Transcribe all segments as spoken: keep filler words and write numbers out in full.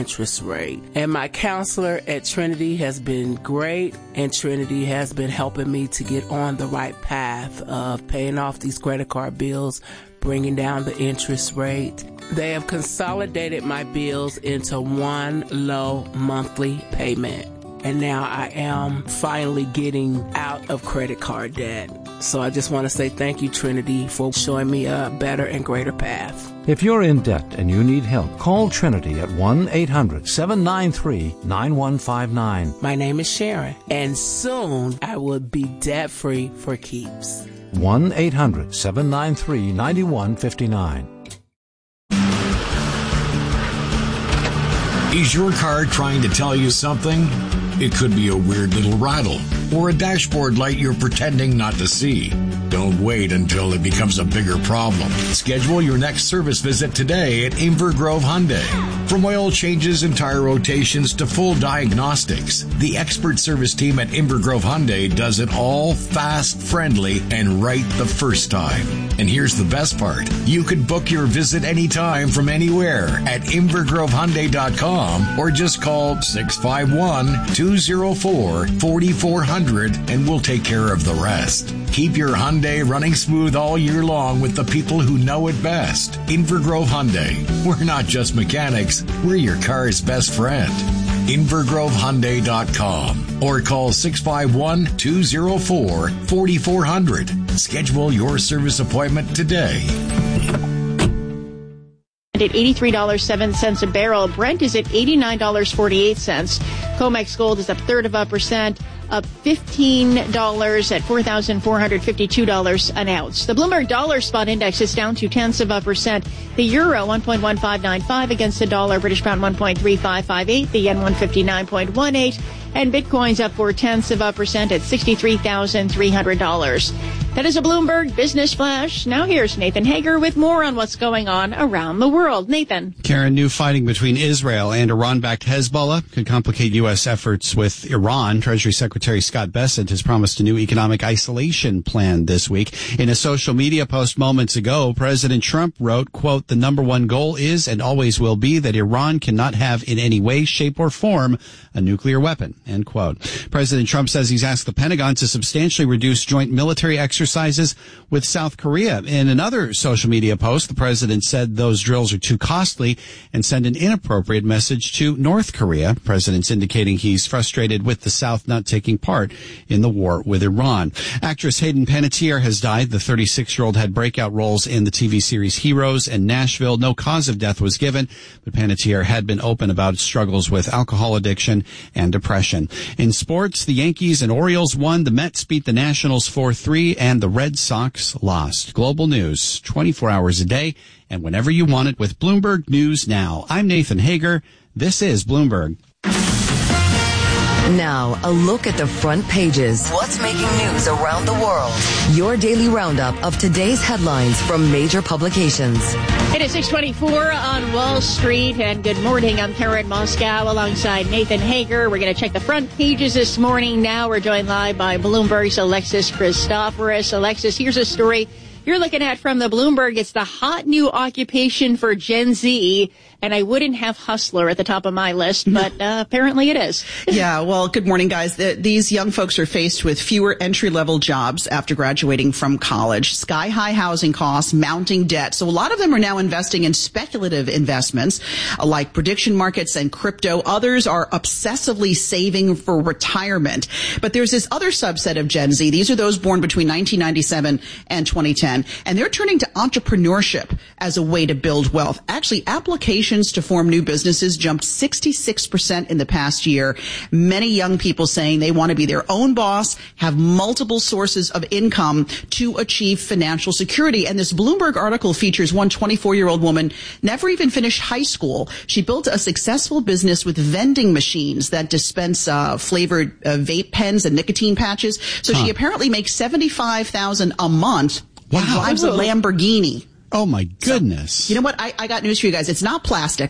interest rate. And my counselor at Trinity has been great, and Trinity has been helping me to get on the right path of paying off these credit card bills, bringing down the interest rate. They have consolidated my bills into one low monthly payment. And now I am finally getting out of credit card debt. So I just want to say thank you, Trinity, for showing me a better and greater path. If you're in debt and you need help, call Trinity at one eight hundred seven nine three nine one five nine. My name is Sharon, and soon I will be debt-free for keeps. one eight hundred seven nine three nine one five nine. Is your car trying to tell you something? It could be a weird little rattle or a dashboard light you're pretending not to see. Don't wait until it becomes a bigger problem. Schedule your next service visit today at Inver Grove Hyundai. From oil changes and tire rotations to full diagnostics, the expert service team at Inver Grove Hyundai does it all fast, friendly, and right the first time. And here's the best part. You could book your visit anytime from anywhere at inver grove hyundai dot com or just call six five one, two oh four, four four zero zero and we'll take care of the rest. Keep your Hyundai running smooth all year long with the people who know it best. Inver Grove Hyundai. We're not just mechanics, we're your car's best friend. inver grove hyundai dot com or call six five one, two oh four, four four zero zero. Schedule your service appointment today. At eighty-three dollars and seven cents a barrel. Brent is at eighty-nine dollars and forty-eight cents. COMEX Gold is up third of a percent, up fifteen dollars at four thousand four hundred fifty-two dollars an ounce. The Bloomberg Dollar Spot Index is down two tenths of a percent. The euro one point one five nine five against the dollar. British pound one point three five five eight. The yen one fifty-nine point one eight. And Bitcoin's up four tenths of a percent at sixty-three thousand three hundred dollars. That is a Bloomberg Business Flash. Now here's Nathan Hager with more on what's going on around the world. Nathan. Karen, new fighting between Israel and Iran-backed Hezbollah could complicate U S efforts with Iran. Treasury Secretary Scott Bessent has promised a new economic isolation plan this week. In a social media post moments ago, President Trump wrote, quote, "The number one goal is and always will be that Iran cannot have in any way, shape, or form a nuclear weapon," end quote. President Trump says he's asked the Pentagon to substantially reduce joint military exercises with South Korea. In another social media post, the president said those drills are too costly and send an inappropriate message to North Korea. The president's indicating he's frustrated with the South not taking part in the war with Iran. Actress Hayden Panettiere has died. The thirty-six-year-old had breakout roles in the T V series Heroes and Nashville. No cause of death was given, but Panettiere had been open about struggles with alcohol addiction and depression. In sports, the Yankees and Orioles won. The Mets beat the Nationals four three, and the Red Sox lost. Global news, twenty-four hours a day, and whenever you want it with Bloomberg News Now. I'm Nathan Hager. This is Bloomberg. Now, a look at the front pages. What's making news around the world? Your daily roundup of today's headlines from major publications. It is six twenty-four on Wall Street, and good morning. I'm Karen Moscow alongside Nathan Hager. We're going to check the front pages this morning. Now we're joined live by Bloomberg's Alexis Christoforous. Alexis, here's a story you're looking at from the Bloomberg. It's the hot new occupation for Gen Z. And I wouldn't have hustler at the top of my list, but uh, apparently it is. Yeah, well, good morning, guys. The, these young folks are faced with fewer entry-level jobs after graduating from college, sky-high housing costs, mounting debt. So a lot of them are now investing in speculative investments uh, like prediction markets and crypto. Others are obsessively saving for retirement. But there's this other subset of Gen Z. These are those born between nineteen ninety-seven and twenty ten. And they're turning to entrepreneurship as a way to build wealth. Actually, applications to form new businesses jumped sixty-six percent in the past year. Many young people saying they want to be their own boss, have multiple sources of income to achieve financial security. And this Bloomberg article features one twenty-four-year-old woman, never even finished high school. She built a successful business with vending machines that dispense uh, flavored uh, vape pens and nicotine patches. So huh. she apparently makes seventy-five thousand dollars a month wow. and drives a Lamborghini. Oh, my goodness. So, you know what? I, I got news for you guys. It's not plastics.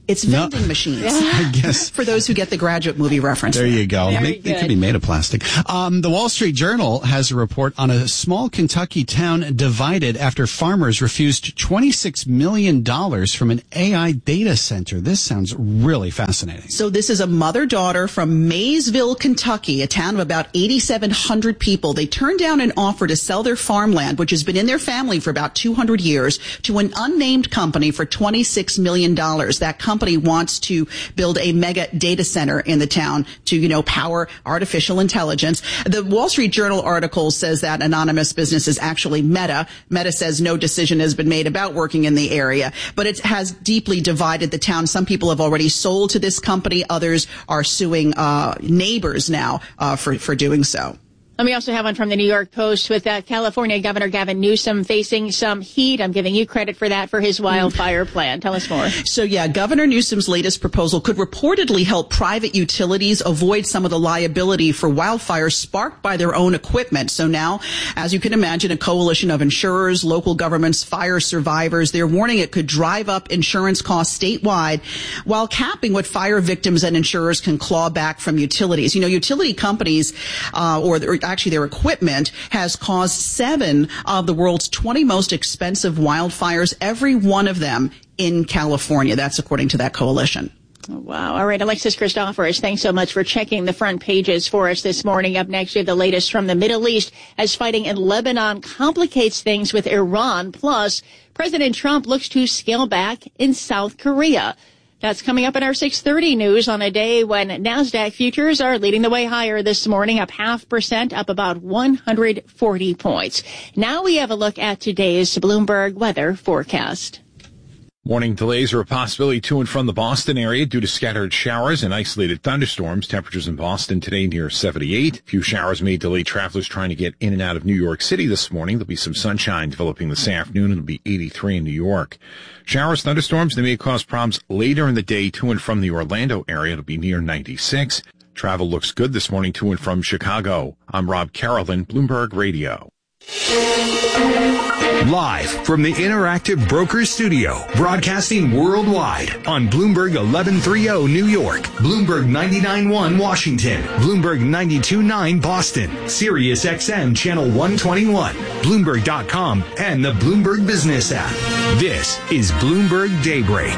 It's vending no. machines. I guess. For those who get the Graduate movie reference. There you go. Very Make, good. It could be made of plastic. Um, the Wall Street Journal has a report on a small Kentucky town divided after farmers refused twenty-six million dollars from an A I data center. This sounds really fascinating. So this is a mother-daughter from Maysville, Kentucky, a town of about eighty-seven hundred people. They turned down an offer to sell their farmland, which has been in their family for about two hundred years, to an unnamed company for twenty-six million dollars. That company wants to build a mega data center in the town to, you know, power artificial intelligence. The Wall Street Journal article says that anonymous business is actually Meta. Meta says no decision has been made about working in the area, but it has deeply divided the town. Some people have already sold to this company. Others are suing uh neighbors now uh for, for doing so. And we also have one from the New York Post with uh, California Governor Gavin Newsom facing some heat. I'm giving you credit for that for his wildfire plan. Tell us more. So, yeah, Governor Newsom's latest proposal could reportedly help private utilities avoid some of the liability for wildfires sparked by their own equipment. So now, as you can imagine, a coalition of insurers, local governments, fire survivors, they're warning it could drive up insurance costs statewide while capping what fire victims and insurers can claw back from utilities. You know, utility companies, uh, or, or actually their equipment has caused seven of the world's twenty most expensive wildfires, every one of them in California. That's according to that coalition. Oh, wow. All right. Alexis Christoforous, thanks so much for checking the front pages for us this morning. Up next, we have the latest from the Middle East as fighting in Lebanon complicates things with Iran. Plus, President Trump looks to scale back in South Korea. That's coming up in our six thirty news on a day when NASDAQ futures are leading the way higher this morning, up half percent, up about one hundred forty points. Now we have a look at today's Bloomberg weather forecast. Morning delays are a possibility to and from the Boston area due to scattered showers and isolated thunderstorms. Temperatures in Boston today near seventy-eight. A few showers may delay travelers trying to get in and out of New York City this morning. There'll be some sunshine developing this afternoon. It'll be eighty-three in New York. Showers, thunderstorms, they may cause problems later in the day to and from the Orlando area. It'll be near ninety-six. Travel looks good this morning to and from Chicago. I'm Rob Carolyn, Bloomberg Radio. Live from the Interactive Brokers Studio, broadcasting worldwide on Bloomberg eleven thirty New York, Bloomberg ninety-nine point one Washington, Bloomberg ninety-two point nine Boston, Sirius X M Channel one twenty-one, Bloomberg dot com, and the Bloomberg Business app. This is Bloomberg Daybreak.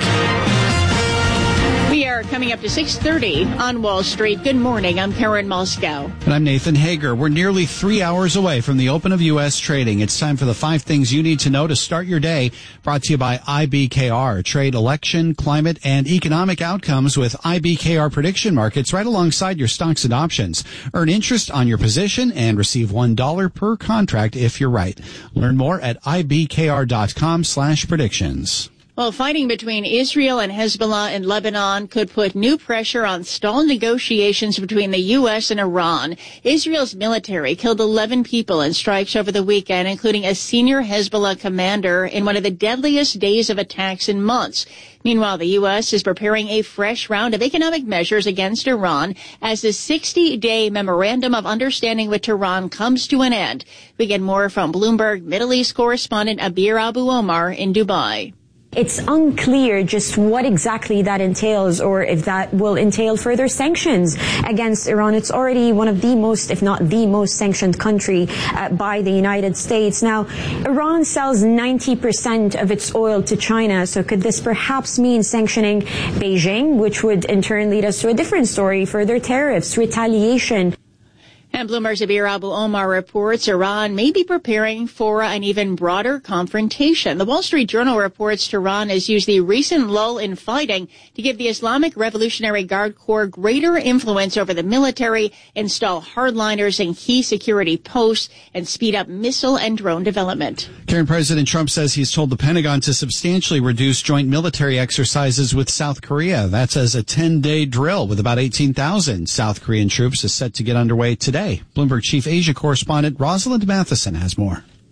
We are coming up to six thirty on Wall Street. Good morning. I'm Karen Moscow. And I'm Nathan Hager. We're nearly three hours away from the open of U S trading. It's time for the five things you need to know to start your day. Brought to you by I B K R. Trade election, climate, and economic outcomes with I B K R prediction markets right alongside your stocks and options. Earn interest on your position and receive one dollar per contract if you're right. Learn more at I B K R dot com slash predictions. Well, fighting between Israel and Hezbollah in Lebanon could put new pressure on stalled negotiations between the U S and Iran. Israel's military killed eleven people in strikes over the weekend, including a senior Hezbollah commander in one of the deadliest days of attacks in months. Meanwhile, the U S is preparing a fresh round of economic measures against Iran as the sixty-day Memorandum of Understanding with Tehran comes to an end. We get more from Bloomberg Middle East correspondent Abir Abu Omar in Dubai. It's unclear just what exactly that entails or if that will entail further sanctions against Iran. It's already one of the most, if not the most sanctioned country uh, by the United States. Now, Iran sells ninety percent of its oil to China. So could this perhaps mean sanctioning Beijing, which would in turn lead us to a different story, further tariffs, retaliation? And Bloomberg's Abir Abu Omar reports Iran may be preparing for an even broader confrontation. The Wall Street Journal reports Tehran has used the recent lull in fighting to give the Islamic Revolutionary Guard Corps greater influence over the military, install hardliners in key security posts, and speed up missile and drone development. Karen, President Trump says he's told the Pentagon to substantially reduce joint military exercises with South Korea. That's as a ten-day drill with about eighteen thousand South Korean troops is set to get underway today. Bloomberg Chief Asia correspondent Rosalind Matheson has more.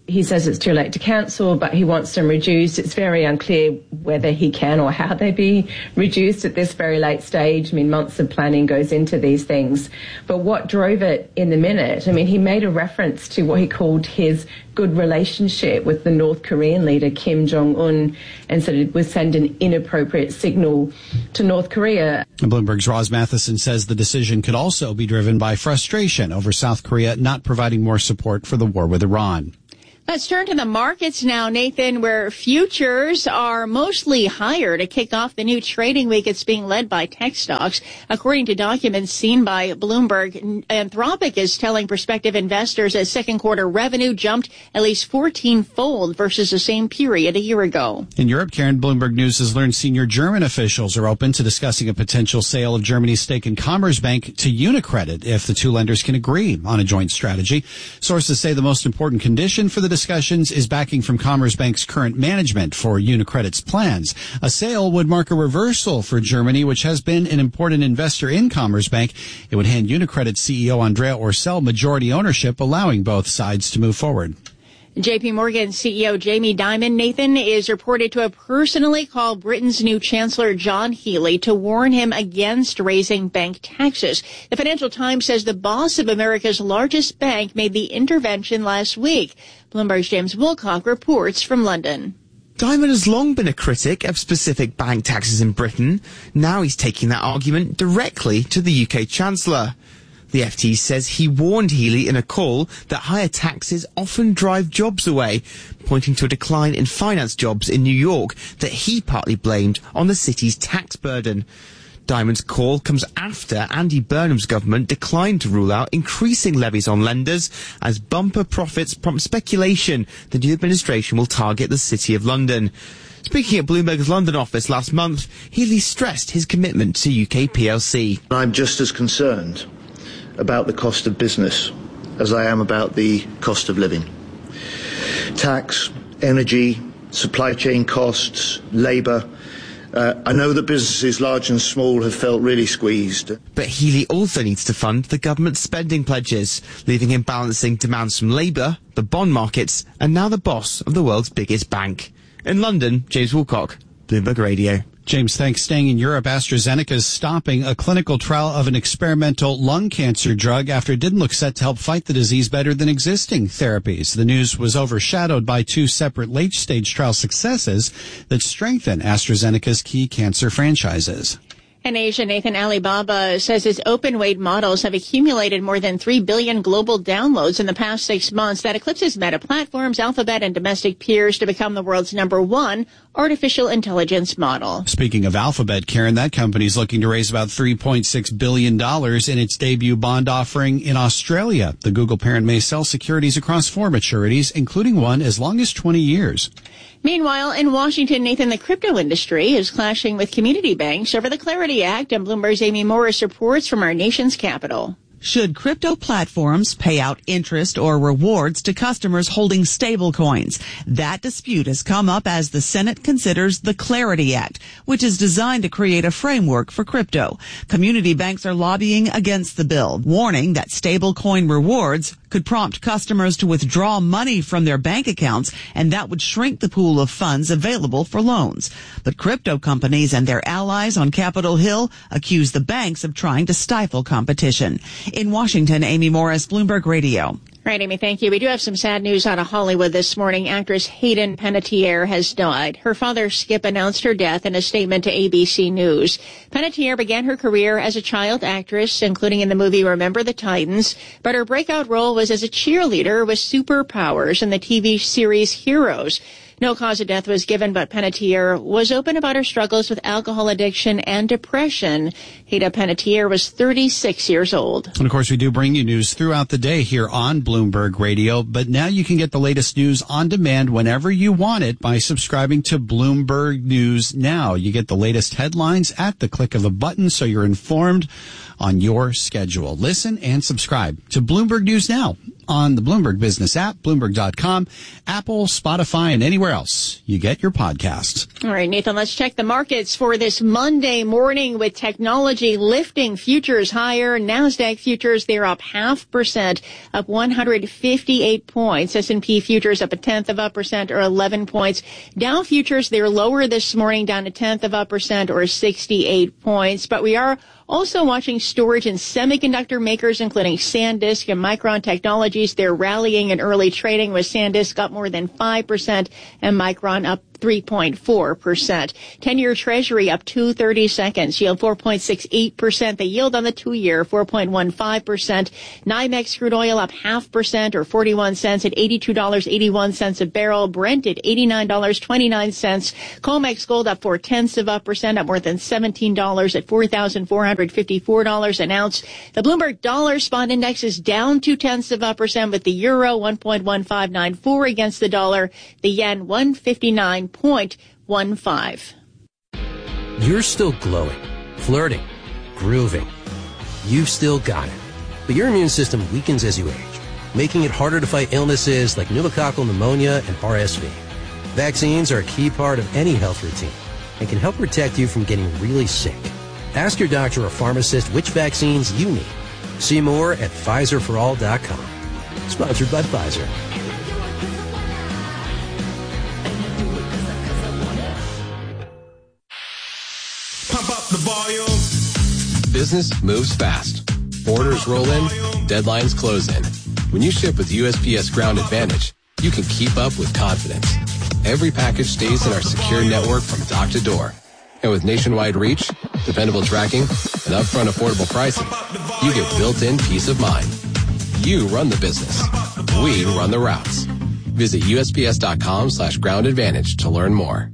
He says it's too late to cancel, but he wants them reduced. It's very unclear whether he can or how they be reduced at this very late stage. I mean, months of planning goes into these things. But what drove it in the minute? I mean, he made a reference to what he called his good relationship with the North Korean leader, Kim Jong-un, and said it would send an inappropriate signal to North Korea. Bloomberg's Roz Matheson says the decision could also be driven by frustration over South Korea not providing more support for the war with Iran. Let's turn to the markets now, Nathan, where futures are mostly higher to kick off the new trading week. It's being led by tech stocks. According to documents seen by Bloomberg, Anthropic is telling prospective investors that second quarter revenue jumped at least fourteen-fold versus the same period a year ago. In Europe, Karen, Bloomberg News has learned senior German officials are open to discussing a potential sale of Germany's stake in Commerzbank to UniCredit if the two lenders can agree on a joint strategy. Sources say the most important condition for the discussions is backing from Commerzbank's current management for UniCredit's plans. A sale would mark a reversal for Germany, which has been an important investor in Commerzbank. It would hand UniCredit C E O Andrea Orcel majority ownership, allowing both sides to move forward. J P Morgan C E O Jamie Dimon, Nathan, is reported to have personally called Britain's new Chancellor John Healey to warn him against raising bank taxes. The Financial Times says the boss of America's largest bank made the intervention last week. Bloomberg's James Wilcock reports from London. Dimon has long been a critic of specific bank taxes in Britain. Now he's taking that argument directly to the U K Chancellor. The F T says he warned Healey in a call that higher taxes often drive jobs away, pointing to a decline in finance jobs in New York that he partly blamed on the city's tax burden. Dimon's call comes after Andy Burnham's government declined to rule out increasing levies on lenders as bumper profits prompt speculation the new administration will target the City of London. Speaking at Bloomberg's London office last month, Healey stressed his commitment to U K P L C. I'm just as concerned about the cost of business as I am about the cost of living. Tax, energy, supply chain costs, labour. Uh, I know that businesses large and small have felt really squeezed. But Healey also needs to fund the government's spending pledges, leaving him balancing demands from Labour, the bond markets, and now the boss of the world's biggest bank. In London, James Woolcock, Bloomberg Radio. James, thanks. Staying in Europe, AstraZeneca is stopping a clinical trial of an experimental lung cancer drug after it didn't look set to help fight the disease better than existing therapies. The news was overshadowed by two separate late-stage trial successes that strengthen AstraZeneca's key cancer franchises. In Asia, Nathan, Alibaba says its open weight models have accumulated more than three billion global downloads in the past six months. That eclipses Meta Platforms, Alphabet, and domestic peers to become the world's number one artificial intelligence model. Speaking of Alphabet, Karen, that company is looking to raise about three point six billion dollars in its debut bond offering in Australia. The Google parent may sell securities across four maturities, including one as long as twenty years. Meanwhile, in Washington, Nathan, the crypto industry is clashing with community banks over the Clarity Act, and Bloomberg's Amy Morris reports from our nation's capital. Should crypto platforms pay out interest or rewards to customers holding stablecoins? That dispute has come up as the Senate considers the Clarity Act, which is designed to create a framework for crypto. Community banks are lobbying against the bill, warning that stablecoin rewards could prompt customers to withdraw money from their bank accounts, and that would shrink the pool of funds available for loans. But crypto companies and their allies on Capitol Hill accuse the banks of trying to stifle competition. In Washington, Amy Morris, Bloomberg Radio. Right, Amy, thank you. We do have some sad news out of Hollywood this morning. Actress Hayden Panettiere has died. Her father, Skip, announced her death in a statement to A B C News. Panettiere began her career as a child actress, including in the movie Remember the Titans, but her breakout role was as a cheerleader with superpowers in the T V series Heroes. No cause of death was given, but Panettiere was open about her struggles with alcohol addiction and depression. Hayden Panettiere was thirty-six years old. And, of course, we do bring you news throughout the day here on Bloomberg Radio, but now you can get the latest news on demand whenever you want it by subscribing to Bloomberg News Now. You get the latest headlines at the click of a button, so you're informed on your schedule. Listen and subscribe to Bloomberg News Now on the Bloomberg Business app, Bloomberg dot com, Apple, Spotify, and anywhere else you get your podcasts. All right, Nathan, let's check the markets for this Monday morning with technology lifting futures higher. NASDAQ futures, they're up half percent, up one hundred fifty-eight points. S and P futures up a tenth of a percent or eleven points. Dow futures, they're lower this morning, down a tenth of a percent or sixty-eight points. But we are also watching storage and semiconductor makers, including SanDisk and Micron Technologies. They're rallying in early trading, with SanDisk up more than five percent and Micron up three point four percent. ten-year Treasury up two thirty seconds, yield four point six eight percent. The yield on the two-year, four point one five percent. NYMEX crude oil up half percent or forty-one cents at eighty-two dollars and eighty-one cents a barrel. Brent at eighty-nine dollars and twenty-nine cents. COMEX gold up four tenths of a percent, up more than seventeen dollars at four thousand four hundred fifty-four dollars an ounce. The Bloomberg Dollar Spot Index is down two tenths of a percent, with the euro one point one five nine four against the dollar. The yen one fifty-nine point one five. You're still glowing, flirting, grooving. You've still got it. But your immune system weakens as you age, making it harder to fight illnesses like pneumococcal pneumonia and R S V. Vaccines are a key part of any health routine and can help protect you from getting really sick. Ask your doctor or pharmacist which vaccines you need. See more at Pfizer for all dot com. Sponsored by Pfizer. Pump up the volume. Business moves fast. Orders roll in, deadlines close in. When you ship with U S P S Ground Advantage, you can keep up with confidence. Every package stays in our secure network from dock to door. And with nationwide reach, dependable tracking, and upfront affordable pricing, you get built-in peace of mind. You run the business. We run the routes. Visit U S P S dot com slash ground advantage to learn more.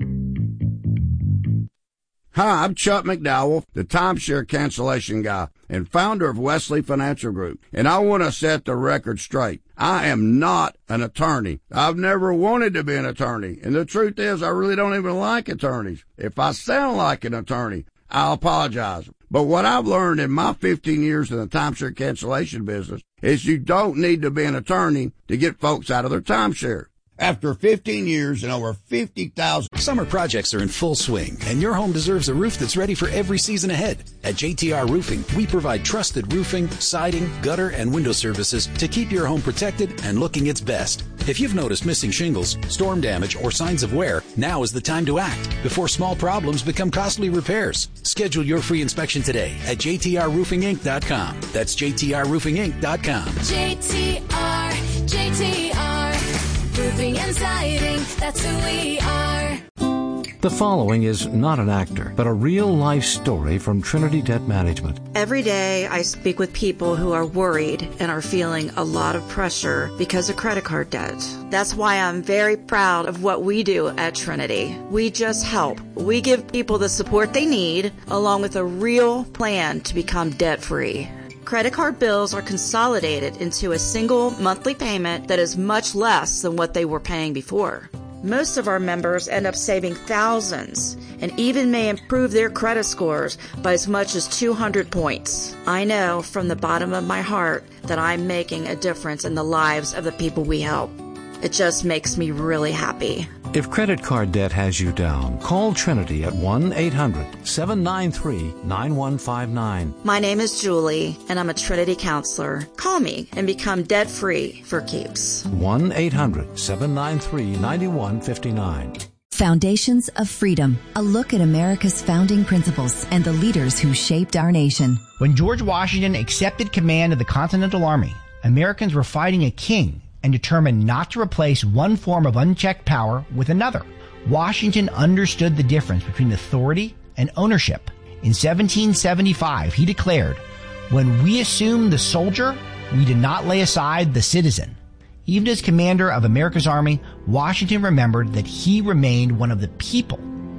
Hi, I'm Chuck McDowell, the timeshare cancellation guy and founder of Wesley Financial Group, and I want to set the record straight. I am not an attorney. I've never wanted to be an attorney, and the truth is I really don't even like attorneys. If I sound like an attorney, I'll apologize. But what I've learned in my fifteen years in the timeshare cancellation business is you don't need to be an attorney to get folks out of their timeshare. After fifteen years and over fifty thousand. Summer projects are in full swing, and your home deserves a roof that's ready for every season ahead. At J T R Roofing, we provide trusted roofing, siding, gutter, and window services to keep your home protected and looking its best. If you've noticed missing shingles, storm damage, or signs of wear, now is the time to act before small problems become costly repairs. Schedule your free inspection today at J T R roofing inc dot com. That's J T R roofing inc dot com. J T R, J T R. Roofing and siding, that's who we are. The following is not an actor, but a real-life story from Trinity Debt Management. Every day I speak with people who are worried and are feeling a lot of pressure because of credit card debt. That's why I'm very proud of what we do at Trinity. We just help. We give people the support they need, along with a real plan to become debt-free. Credit card bills are consolidated into a single monthly payment that is much less than what they were paying before. Most of our members end up saving thousands and even may improve their credit scores by as much as two hundred points. I know from the bottom of my heart that I'm making a difference in the lives of the people we help. It just makes me really happy. If credit card debt has you down, call Trinity at one eight hundred seven nine three nine one five nine. My name is Julie, and I'm a Trinity counselor. Call me and become debt-free for keeps. one eight hundred seven nine three nine one five nine. Foundations of Freedom, a look at America's founding principles and the leaders who shaped our nation. When George Washington accepted command of the Continental Army, Americans were fighting a king and determined not to replace one form of unchecked power with another. Washington understood the difference between authority and ownership. In seventeen seventy-five, he declared, "When we assume the soldier, we did not lay aside the citizen." Even as commander of America's army, Washington remembered that he remained one of the people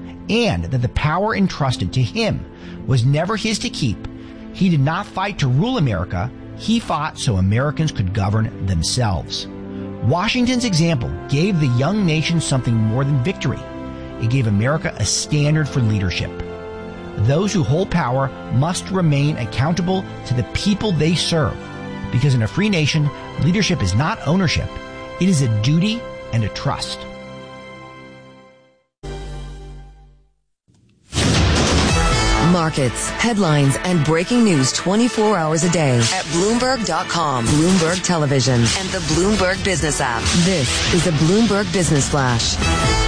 and that the power entrusted to him was never his to keep. He did not fight to rule America. He fought so Americans could govern themselves. Washington's example gave the young nation something more than victory. It gave America a standard for leadership. Those who hold power must remain accountable to the people they serve. Because in a free nation, leadership is not ownership. It is a duty and a trust. Markets, headlines, and breaking news twenty-four hours a day at Bloomberg dot com, Bloomberg Television, and the Bloomberg Business app. This is the Bloomberg Business Flash.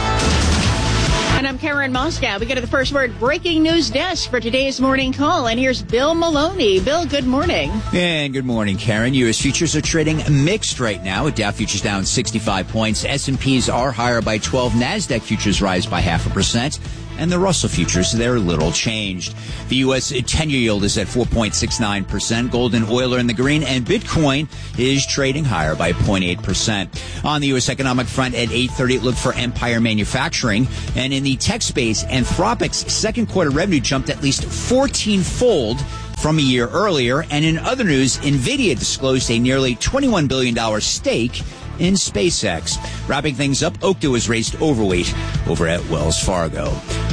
And I'm Karen Moscow. We go to the first word breaking news desk for today's morning call. And here's Bill Maloney. Bill, good morning. And good morning, Karen. U S futures are trading mixed right now, with Dow futures down sixty-five points. S and P's are higher by twelve. NASDAQ futures rise by half a percent. And the Russell futures, they're little changed. The U S ten-year yield is at four point six nine percent. Gold and oil are in the green, and Bitcoin is trading higher by zero point eight percent. On the U S economic front at eight thirty, look for Empire Manufacturing. And in the tech space, Anthropic's second quarter revenue jumped at least fourteen-fold from a year earlier. And in other news, NVIDIA disclosed a nearly twenty-one billion dollars stake in SpaceX. Wrapping things up, Okta was raised overweight over at Wells Fargo.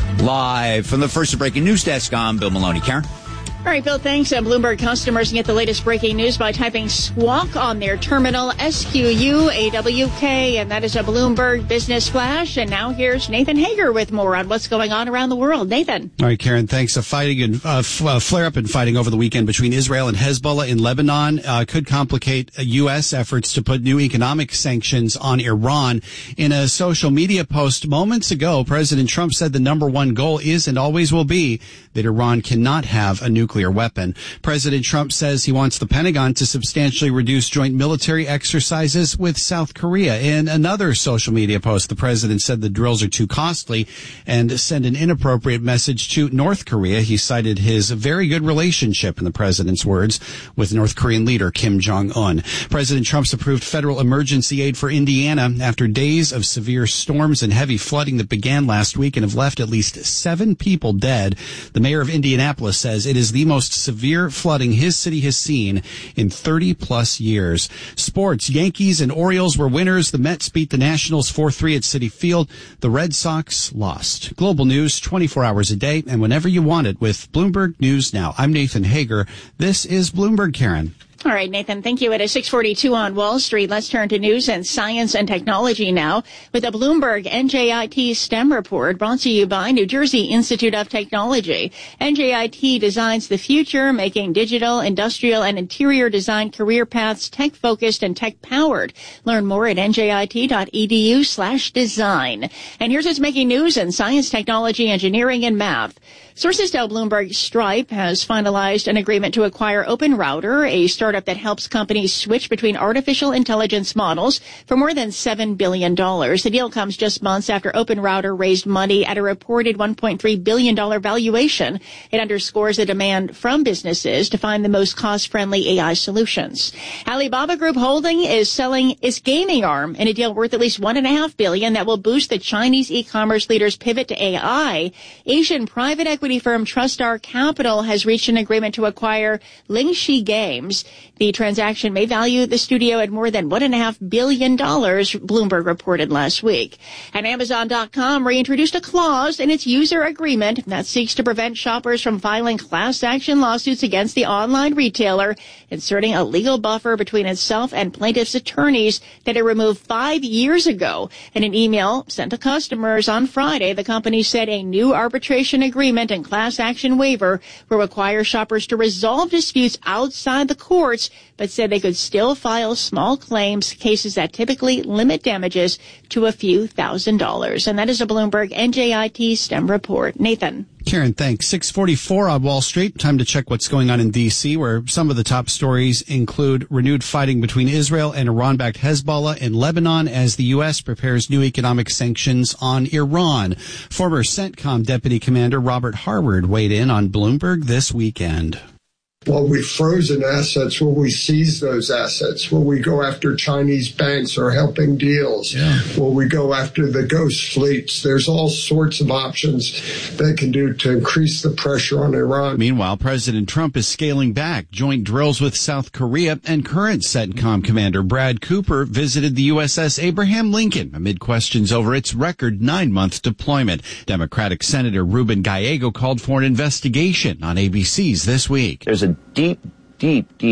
Live from the First Breaking News Desk, I'm Bill Maloney. Karen? All right, Bill, thanks. Uh, Bloomberg customers can get the latest breaking news by typing SQUAWK on their terminal, S Q U A W K, and that is a Bloomberg Business Flash. And now here's Nathan Hager with more on what's going on around the world. Nathan. All right, Karen, thanks. A fighting and uh, f- uh, flare-up and fighting over the weekend between Israel and Hezbollah in Lebanon uh, could complicate U S efforts to put new economic sanctions on Iran. In a social media post moments ago, President Trump said the number one goal is and always will be that Iran cannot have a nuclear weapon. President Trump says he wants the Pentagon to substantially reduce joint military exercises with South Korea. In another social media post, the president said the drills are too costly and send an inappropriate message to North Korea. He cited his very good relationship, in the president's words, with North Korean leader Kim Jong-un. President Trump's approved federal emergency aid for Indiana after days of severe storms and heavy flooding that began last week and have left at least seven people dead. The mayor of Indianapolis says it is the most severe flooding his city has seen in thirty plus years. Sports, Yankees and Orioles were winners. The Mets beat the Nationals four three at Citi Field. The Red Sox lost. Global news twenty-four hours a day and whenever you want it with Bloomberg News Now. I'm Nathan Hager. This is Bloomberg, Karen. All right, Nathan, thank you. It is six forty-two on Wall Street. Let's turn to news and science and technology now with a Bloomberg N J I T STEM report brought to you by New Jersey Institute of Technology. N J I T designs the future, making digital, industrial, and interior design career paths tech-focused and tech-powered. Learn more at N J I T dot E D U slash design. And here's what's making news in science, technology, engineering, and math. Sources tell Bloomberg Stripe has finalized an agreement to acquire OpenRouter, a startup that helps companies switch between artificial intelligence models for more than seven billion dollars. The deal comes just months after OpenRouter raised money at a reported one point three billion dollars valuation. It underscores the demand from businesses to find the most cost-friendly A I solutions. Alibaba Group Holding is selling its gaming arm in a deal worth at least one point five billion dollars that will boost the Chinese e-commerce leader's pivot to A I. Asian private equity Equity firm TrustStar Capital has reached an agreement to acquire Lingxi Games. The transaction may value the studio at more than one point five billion dollars, Bloomberg reported last week. And Amazon dot com reintroduced a clause in its user agreement that seeks to prevent shoppers from filing class action lawsuits against the online retailer, inserting a legal buffer between itself and plaintiffs' attorneys that it removed five years ago. In an email sent to customers on Friday, the company said a new arbitration agreement and class action waiver will require shoppers to resolve disputes outside the courts, but said they could still file small claims, cases that typically limit damages to a few thousand dollars. And that is a Bloomberg N J I T STEM report. Nathan. Karen, thanks. six forty-four on Wall Street. Time to check what's going on in D C, where some of the top stories include renewed fighting between Israel and Iran-backed Hezbollah in Lebanon as the U S prepares new economic sanctions on Iran. Former CENTCOM Deputy Commander Robert Harward weighed in on Bloomberg this weekend. Well, we've frozen assets. Will we seize those assets? Will we go after Chinese banks or helping deals? Yeah. Will we go after the ghost fleets? There's all sorts of options they can do to increase the pressure on Iran. Meanwhile, President Trump is scaling back joint drills with South Korea, and current CENTCOM Commander Brad Cooper visited the U S S Abraham Lincoln amid questions over its record nine-month deployment. Democratic Senator Ruben Gallego called for an investigation on A B C's This Week. There's a deep, deep, deep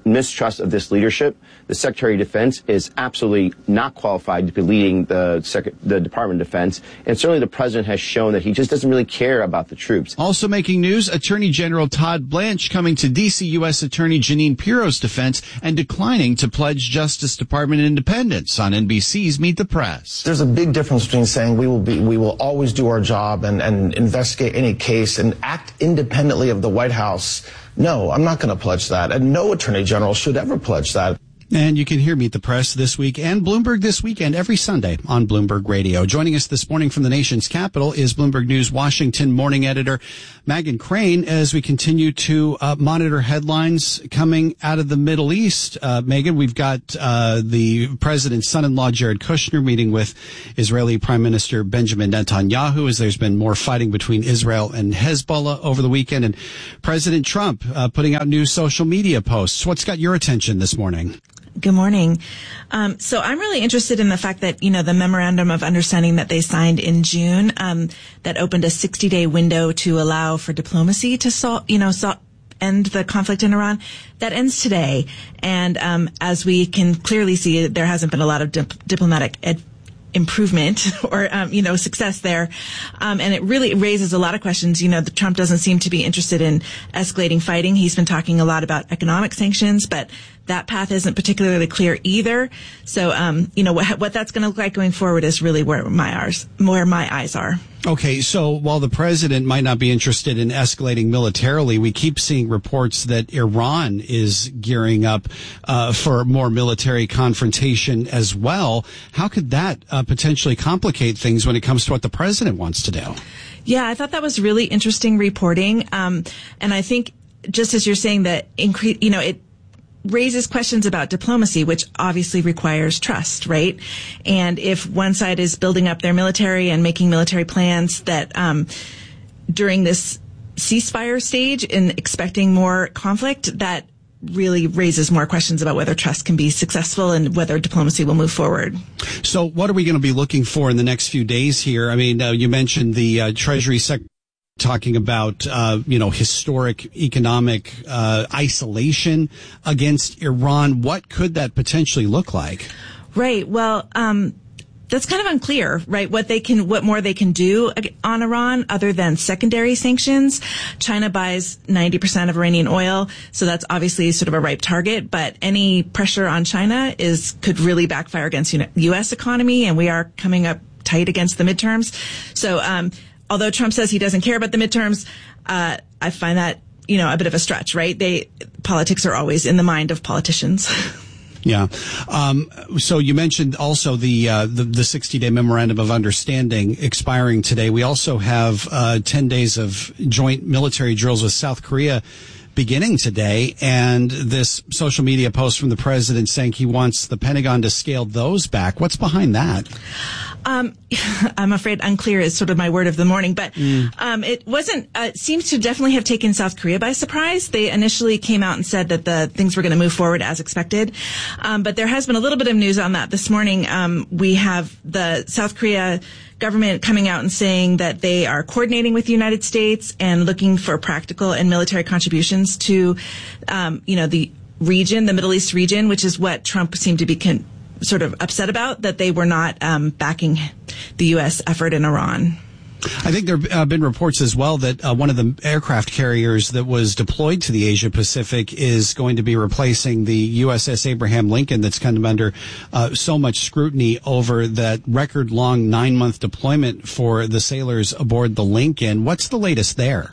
mistrust of this leadership. The Secretary of Defense is absolutely not qualified to be leading the, Sec- the Department of Defense. And certainly the president has shown that he just doesn't really care about the troops. Also making news, Attorney General Todd Blanche coming to D C U S Attorney Jeanine Pirro's defense and declining to pledge Justice Department independence on N B C's Meet the Press. There's a big difference between saying we will be, we will always do our job and, and investigate any case and act independently of the White House. No, I'm not going to pledge that. And no attorney general should ever pledge that. And you can hear Meet the Press this week and Bloomberg This Weekend every Sunday on Bloomberg Radio. Joining us this morning from the nation's capital is Bloomberg News Washington morning editor Meghan Crane as we continue to uh, monitor headlines coming out of the Middle East. Uh, Meghan, we've got uh, the president's son-in-law Jared Kushner meeting with Israeli Prime Minister Benjamin Netanyahu as there's been more fighting between Israel and Hezbollah over the weekend, and President Trump uh, putting out new social media posts. What's got your attention this morning? Good morning. Um, so I'm really interested in the fact that, you know, the memorandum of understanding that they signed in June, um, that opened a sixty day window to allow for diplomacy to solve, you know, so end the conflict in Iran, that ends today. And, um, as we can clearly see, there hasn't been a lot of dip- diplomatic ed- improvement or, um, you know, success there. Um, and it really raises a lot of questions. You know, the Trump doesn't seem to be interested in escalating fighting. He's been talking a lot about economic sanctions, but that path isn't particularly clear either. So, um, you know, what, what that's going to look like going forward is really where my eyes, where my eyes are. Okay, so while the president might not be interested in escalating militarily, we keep seeing reports that Iran is gearing up uh, for more military confrontation as well. How could that uh, potentially complicate things when it comes to what the president wants to do? Yeah, I thought that was really interesting reporting. Um, and I think just as you're saying that, incre- you know, it raises questions about diplomacy, which obviously requires trust, right? And if one side is building up their military and making military plans that um, during this ceasefire stage and expecting more conflict, that really raises more questions about whether trust can be successful and whether diplomacy will move forward. So what are we going to be looking for in the next few days here? I mean, uh, you mentioned the uh, Treasury Secretary talking about, uh, you know, historic economic uh, isolation against Iran. What could that potentially look like? Right. Well, um, that's kind of unclear, right? What they can, what more they can do on Iran other than secondary sanctions. China buys ninety percent of Iranian oil, so that's obviously sort of a ripe target. But any pressure on China is could really backfire against the U S economy, and we are coming up tight against the midterms. So, um, although Trump says he doesn't care about the midterms, uh, I find that, you know, a bit of a stretch, right? They, politics are always in the mind of politicians. Yeah. Um, so you mentioned also the, uh, the, the sixty day memorandum of understanding expiring today. We also have, uh, ten days of joint military drills with South Korea beginning today, and this social media post from the president saying he wants the Pentagon to scale those back. What's behind that? Um, I'm afraid unclear is sort of my word of the morning, but mm. um, it wasn't, uh, seems to definitely have taken South Korea by surprise. They initially came out and said that the things were going to move forward as expected. Um, but there has been a little bit of news on that this morning. Um, we have the South Korea government coming out and saying that they are coordinating with the United States and looking for practical and military contributions to, um, you know, the region, the Middle East region, which is what Trump seemed to be con- sort of upset about, that they were not um, backing the U S effort in Iran. I think there have uh, been reports as well that uh, one of the aircraft carriers that was deployed to the Asia Pacific is going to be replacing the U S S Abraham Lincoln that's kind of under uh, so much scrutiny over that record-long nine-month deployment for the sailors aboard the Lincoln. What's the latest there?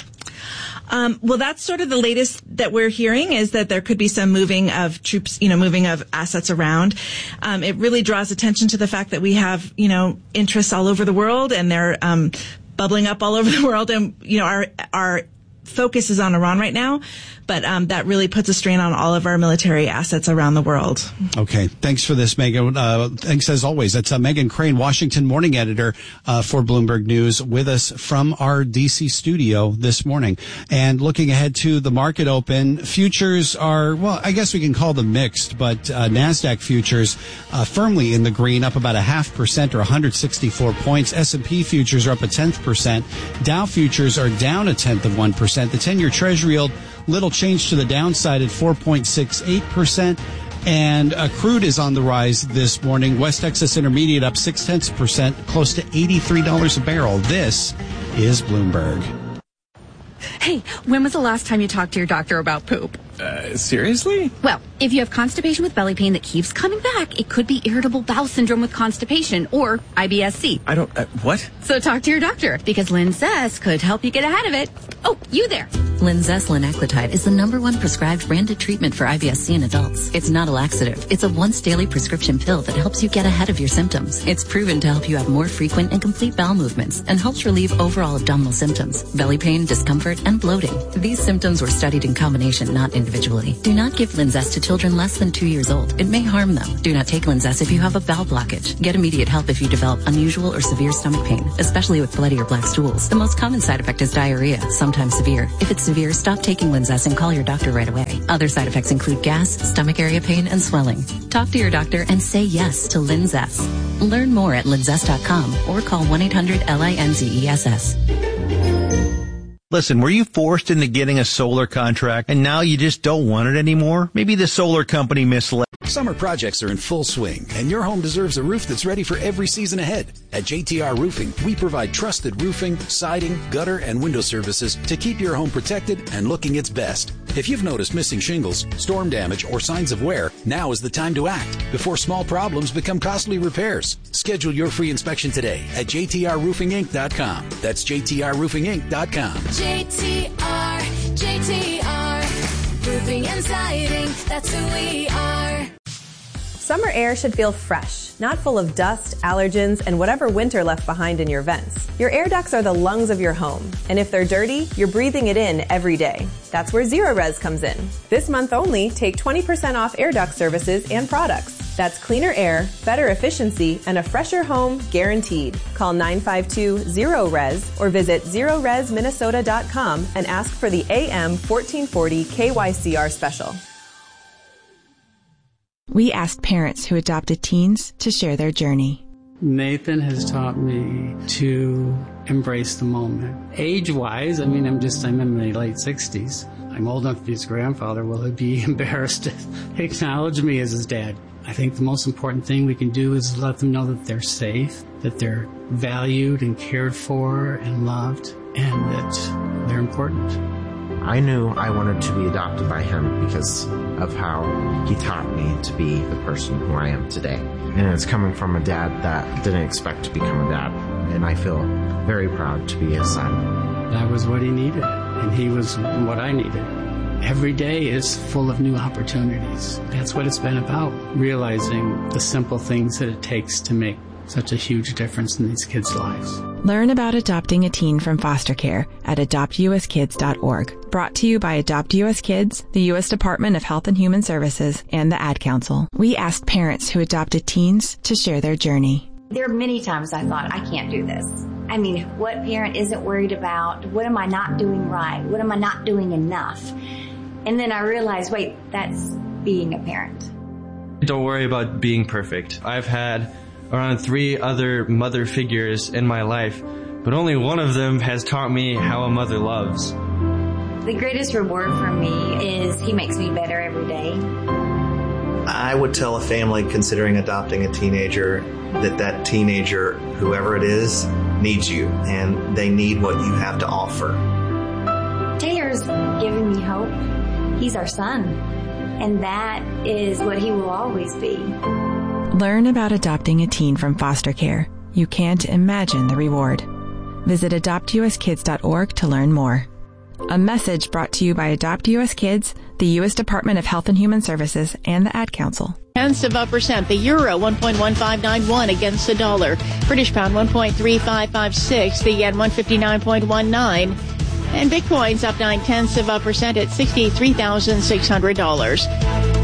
Um, well, that's sort of the latest that we're hearing, is that there could be some moving of troops, you know, moving of assets around. Um, it really draws attention to the fact that we have, you know, interests all over the world, and they're um, bubbling up all over the world. And, you know, our our focus is on Iran right now, but um, that really puts a strain on all of our military assets around the world. Okay. Thanks for this, Meghan. Uh, thanks as always. That's uh, Meghan Crane, Washington morning editor uh, for Bloomberg News, with us from our D C studio this morning. And looking ahead to the market open, futures are, well, I guess we can call them mixed, but uh, NASDAQ futures uh, firmly in the green, up about a half percent or one hundred sixty-four points. S and P futures are up a tenth percent. Dow futures are down a tenth of one percent. The ten-year Treasury yield Little change to the downside at four point six eight percent. And uh, crude is on the rise this morning. West Texas Intermediate up six tenths percent, close to eighty-three dollars a barrel. This is Bloomberg. Hey, when was the last time you talked to your doctor about poop? Uh, seriously? Well, if you have constipation with belly pain that keeps coming back, it could be irritable bowel syndrome with constipation or I B S C. I don't, uh, what? So talk to your doctor because Linzess could help you get ahead of it. Oh, you there. Linzess linaclotide is the number one prescribed branded treatment for I B S C in adults. It's not a laxative. It's a once daily prescription pill that helps you get ahead of your symptoms. It's proven to help you have more frequent and complete bowel movements and helps relieve overall abdominal symptoms, belly pain, discomfort, and bloating. These symptoms were studied in combination, not individually. Do not give Linzess to children less than two years old. It may harm them. Do not take Linzess if you have a bowel blockage. Get immediate help if you develop unusual or severe stomach pain, especially with bloody or black stools. The most common side effect is diarrhea, sometimes severe. If it's severe, stop taking Linzess and call your doctor right away. Other side effects include gas, stomach area pain, and swelling. Talk to your doctor and say yes to Linzess. Learn more at linzess dot com or call one eight hundred L I N Z E S S. Listen, were you forced into getting a solar contract and now you just don't want it anymore? Maybe the solar company misled. Summer projects are in full swing, and your home deserves a roof that's ready for every season ahead. At J T R Roofing, we provide trusted roofing, siding, gutter, and window services to keep your home protected and looking its best. If you've noticed missing shingles, storm damage, or signs of wear, now is the time to act before small problems become costly repairs. Schedule your free inspection today at J T R roofing inc dot com. That's J T R roofing inc dot com. J T R, J T R, roofing and siding, that's who we are. Summer air should feel fresh, not full of dust, allergens, and whatever winter left behind in your vents. Your air ducts are the lungs of your home, and if they're dirty, you're breathing it in every day. That's where Zerorez comes in. This month only, take twenty percent off air duct services and products. That's cleaner air, better efficiency, and a fresher home guaranteed. Call nine five two, zero res or visit zero res minnesota dot com and ask for the A M fourteen forty K Y C R special. We asked parents who adopted teens to share their journey. Nathan has taught me to embrace the moment. Age-wise, I mean, I'm just, I'm in my late sixties. I'm old enough to be his grandfather. Will he be embarrassed to acknowledge me as his dad? I think the most important thing we can do is let them know that they're safe, that they're valued and cared for and loved, and that they're important. I knew I wanted to be adopted by him because of how he taught me to be the person who I am today. And it's coming from a dad that didn't expect to become a dad. And I feel very proud to be his son. That was what he needed, and he was what I needed. Every day is full of new opportunities. That's what it's been about, realizing the simple things that it takes to make such a huge difference in these kids' lives. Learn about adopting a teen from foster care at adopt u s kids dot org. Brought to you by Adopt U S Kids, the U S Department of Health and Human Services, and the Ad Council. We asked parents who adopted teens to share their journey. There are many times I thought, I can't do this. I mean, what parent isn't worried about? What am I not doing right? What am I not doing enough? And then I realized, wait, that's being a parent. Don't worry about being perfect. I've had around three other mother figures in my life, but only one of them has taught me how a mother loves. The greatest reward for me is he makes me better every day. I would tell a family considering adopting a teenager that that teenager, whoever it is, needs you, and they need what you have to offer. Taylor's giving me hope. He's our son, and that is what he will always be. Learn about adopting a teen from foster care. You can't imagine the reward. Visit adopt u s kids dot org to learn more. A message brought to you by Adopt U S Kids, the U S Department of Health and Human Services, and the Ad Council. Tenths of a percent. The euro, one point one five nine one against the dollar. British pound, one point three five five six. The yen, one fifty-nine point one nine. And Bitcoin's up nine tenths of a percent at sixty-three thousand six hundred dollars.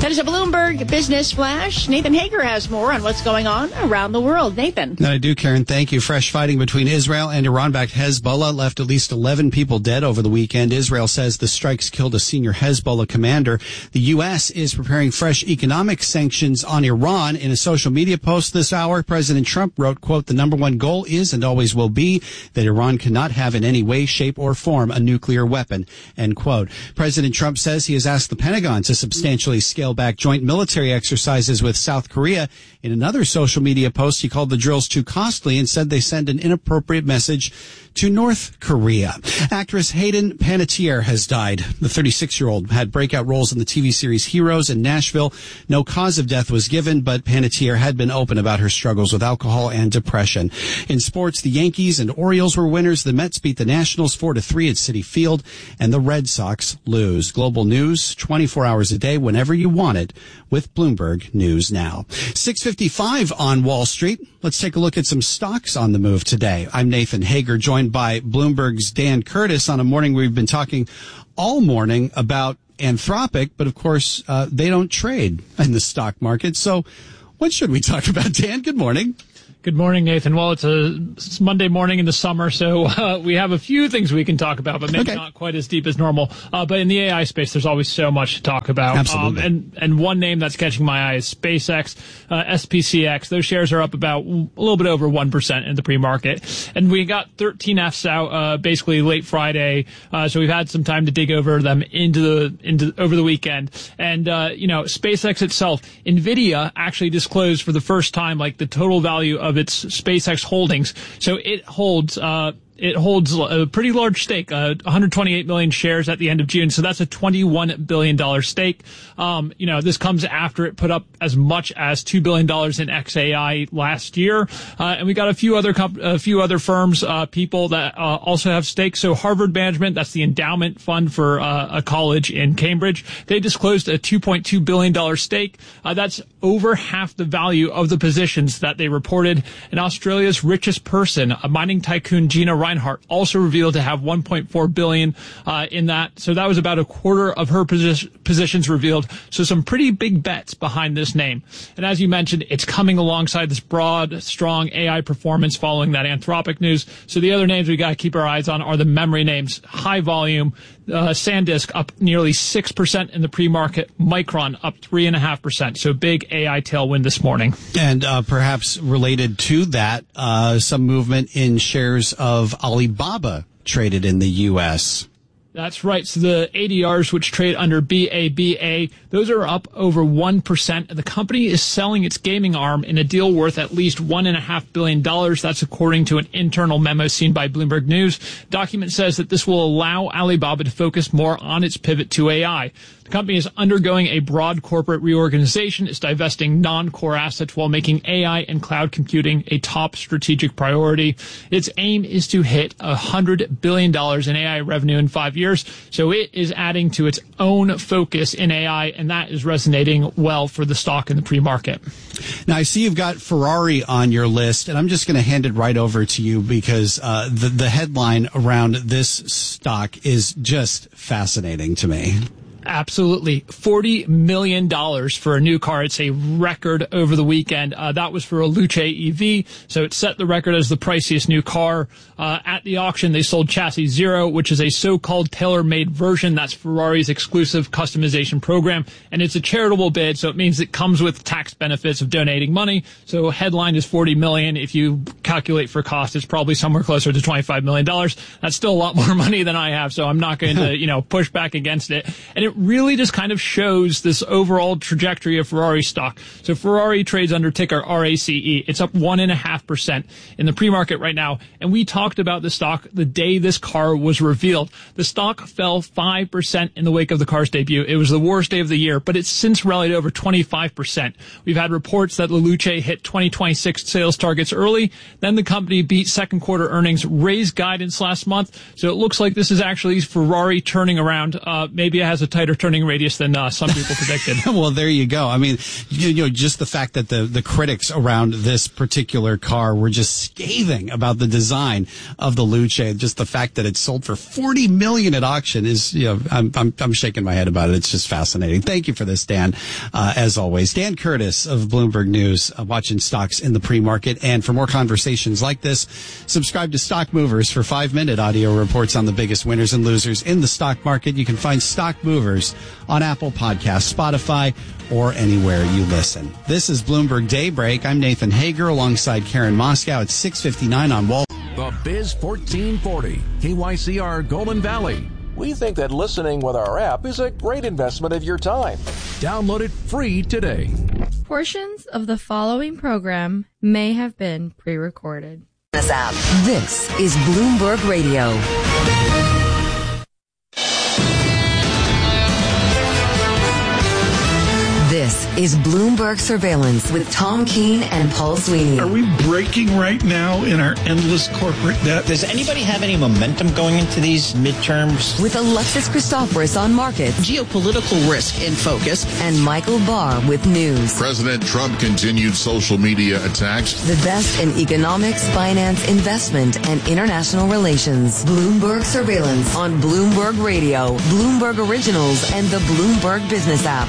That is a Bloomberg Business Flash. Nathan Hager has more on what's going on around the world. Nathan. I do, Karen. Thank you. Fresh fighting between Israel and Iran-backed Hezbollah left at least eleven people dead over the weekend. Israel says the strikes killed a senior Hezbollah commander. The U S is preparing fresh economic sanctions on Iran. In a social media post this hour, President Trump wrote, quote, "The number one goal is and always will be that Iran cannot have in any way, shape, or form a nuclear weapon," end quote. President Trump says he has asked the Pentagon to substantially scale back joint military exercises with South Korea. In another social media post, he called the drills too costly and said they send an inappropriate message to North Korea. Actress Hayden Panettiere has died. The thirty-six-year-old had breakout roles in the T V series Heroes in Nashville. No cause of death was given, but Panettiere had been open about her struggles with alcohol and depression. In sports, the Yankees and Orioles were winners. The Mets beat the Nationals four to three at Citi Field, and the Red Sox lose. Global news, twenty-four hours a day, whenever you want it, with Bloomberg News Now. six fifty-five on Wall Street. Let's take a look at some stocks on the move today. I'm Nathan Hager, joined by Bloomberg's Dan Curtis on a morning we've been talking all morning about Anthropic, but of course, uh, they don't trade in the stock market. So what should we talk about, Dan? Good morning. Good morning, Nathan. Well, it's a it's Monday morning in the summer, so uh, we have a few things we can talk about, but maybe okay. not quite as deep as normal. Uh, but in the A I space, there's always so much to talk about. Absolutely. Um, and, and one name that's catching my eye is SpaceX, uh, S P C X. Those shares are up about a little bit over one percent in the pre-market. And we got thirteen Fs out uh, basically late Friday, uh, so we've had some time to dig over them into the into over the weekend. And, uh, you know, SpaceX itself, NVIDIA actually disclosed for the first time, like, the total value of its SpaceX holdings. So it holds, uh, it holds a pretty large stake, uh, one hundred twenty-eight million shares at the end of June. So that's a twenty-one billion dollars stake. Um, you know, this comes after it put up as much as two billion dollars in X A I last year. Uh, and we got a few other, comp- a few other firms, uh, people that, uh, also have stakes. So Harvard Management, that's the endowment fund for, uh, a college in Cambridge. They disclosed a two point two billion dollars stake. Uh, that's over half the value of the positions that they reported. And Australia's richest person, a mining tycoon, Gina Reinhart, also revealed to have one point four billion dollars uh, in that. So that was about a quarter of her posi- positions revealed. So some pretty big bets behind this name. And as you mentioned, it's coming alongside this broad, strong A I performance following that Anthropic news. So the other names we got to keep our eyes on are the memory names. High volume, uh, SanDisk up nearly six percent in the pre-market. Micron up three point five percent. So big A I tailwind this morning. And uh, perhaps related to that, uh, some movement in shares of Alibaba traded in the U S. That's right. So the A D Rs, which trade under B A B A, those are up over one percent. The company is selling its gaming arm in a deal worth at least one point five billion dollars. That's according to an internal memo seen by Bloomberg News. The document says that this will allow Alibaba to focus more on its pivot to A I. The company is undergoing a broad corporate reorganization. It's divesting non-core assets while making A I and cloud computing a top strategic priority. Its aim is to hit one hundred billion dollars in A I revenue in five years. So it is adding to its own focus in A I, and that is resonating well for the stock in the pre-market. Now, I see you've got Ferrari on your list, and I'm just going to hand it right over to you because uh, the, the headline around this stock is just fascinating to me. Absolutely. forty million dollars for a new car. It's a record over the weekend. Uh, that was for a Luce E V. So it set the record as the priciest new car. Uh, at the auction, they sold Chassis Zero, which is a so-called tailor-made version. That's Ferrari's exclusive customization program. And it's a charitable bid, so it means it comes with tax benefits of donating money. So headline is forty million dollars. If you calculate for cost, it's probably somewhere closer to twenty-five million dollars. That's still a lot more money than I have, so I'm not going to, you know, push back against it. And it really just kind of shows this overall trajectory of Ferrari stock. So Ferrari trades under ticker R A C E. It's up one and a half percent in the pre-market right now. And we talked about the stock the day this car was revealed. The stock fell five percent in the wake of the car's debut. It was the worst day of the year, but it's since rallied over twenty-five percent. We've had reports that Leluce hit twenty twenty-six sales targets early. Then the company beat second quarter earnings, raised guidance last month. So it looks like this is actually Ferrari turning around. Uh, maybe it has a tighter turning radius than uh, some people predicted. Well, there you go. I mean, you, you know, just the fact that the, the critics around this particular car were just scathing about the design of the Luce. Just the fact that it sold for forty million dollars at auction is, you know, I'm, I'm, I'm shaking my head about it. It's just fascinating. Thank you for this, Dan. Uh, as always, Dan Curtis of Bloomberg News, uh, watching stocks in the pre-market. And for more conversations like this, subscribe to Stock Movers for five minute audio reports on the biggest winners and losers in the stock market. You can find Stock Movers on Apple Podcasts, Spotify, or anywhere you listen. This is Bloomberg Daybreak. I'm Nathan Hager alongside Karen Moscow at six fifty-nine on Wall. The Biz fourteen forty, K Y C R Golden Valley. We think that listening with our app is a great investment of your time. Download it free today. Portions of the following program may have been pre-recorded. This app. This is Bloomberg Radio. This is Bloomberg Surveillance with Tom Keene and Paul Sweeney. Are we breaking right now in our endless corporate debt? Does anybody have any momentum going into these midterms? With Alexis Christoforous on markets. Geopolitical risk in focus. And Michael Barr with news. President Trump continued social media attacks. The best in economics, finance, investment, and international relations. Bloomberg Surveillance on Bloomberg Radio, Bloomberg Originals, and the Bloomberg Business app.